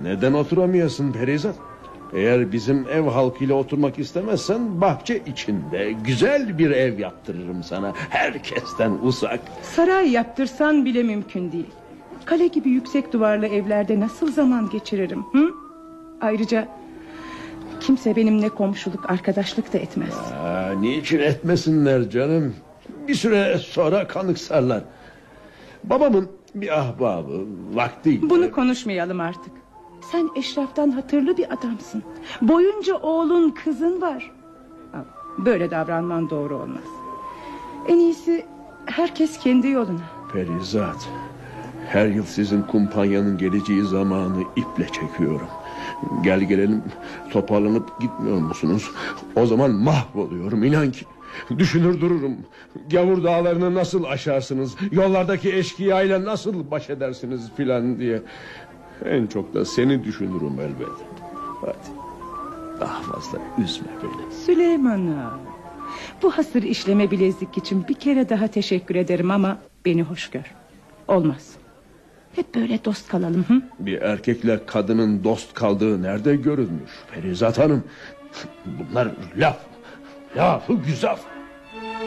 Neden oturamayasın Perizat? Eğer bizim ev halkıyla oturmak istemezsen bahçe içinde güzel bir ev yaptırırım sana. Herkesten uzak. Saray yaptırsan bile mümkün değil. Kale gibi yüksek duvarlı evlerde nasıl zaman geçiririm? Hı? Ayrıca kimse benimle komşuluk, arkadaşlık da etmez. Niçin etmesinler canım? Bir süre sonra kanıksarlar. Babamın bir ahbabı vaktiyle... Bunu konuşmayalım artık. Sen eşraftan hatırlı bir adamsın. Boyunca oğlun, kızın var. Böyle davranman doğru olmaz. En iyisi herkes kendi yoluna. Perizat, her yıl sizin kumpanyanın geleceği zamanı iple çekiyorum. Gel gelelim toparlanıp gitmiyor musunuz? O zaman mahvoluyorum, inan ki. Düşünür dururum. Gavur dağlarını nasıl aşarsınız, yollardaki eşkıyayla nasıl baş edersiniz filan diye. En çok da seni düşünürüm elbet. Hadi, daha fazla üzme beni. Süleyman Ağa, bu hasır işleme bilezik için bir kere daha teşekkür ederim ama beni hoş gör. Olmaz. Hep böyle dost kalalım. Hı? Bir erkekle kadının dost kaldığı nerede görülmüş Perizat Hanım? Bunlar laf, lafı güzaf.